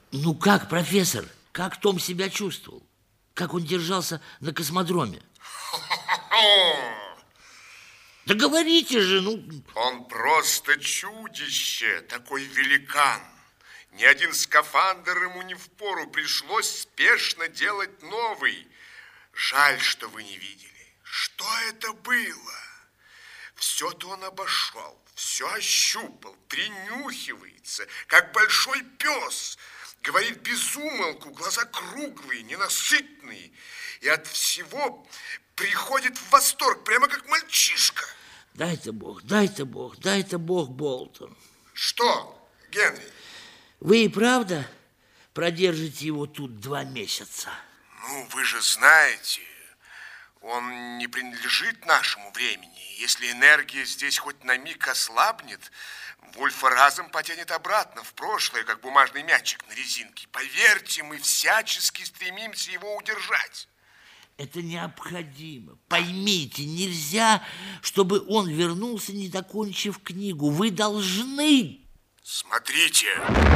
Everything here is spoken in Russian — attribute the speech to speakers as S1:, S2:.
S1: Ну как, профессор, как Том себя чувствовал? Как он держался на космодроме? Да говорите же, ну...
S2: Он просто чудище, такой великан. Ни один скафандр ему не впору, пришлось спешно делать новый. Жаль, что вы не видели. Что это было? Все-то он обошел, все ощупал, принюхивается, как большой пес. Говорит без умолку, глаза круглые, ненасытные. И от всего приходит в восторг, прямо как мальчишка.
S1: Дай-то Бог, Болтон.
S2: Что, Генри?
S1: Вы и правда продержите его тут 2 месяца?
S2: Ну, вы же знаете, он не принадлежит нашему времени. Если энергия здесь хоть на миг ослабнет, Вульфа разом потянет обратно в прошлое, как бумажный мячик на резинке. Поверьте, мы всячески стремимся его удержать.
S1: Это необходимо. Поймите, нельзя, чтобы он вернулся, не докончив книгу. Вы должны...
S2: Смотрите.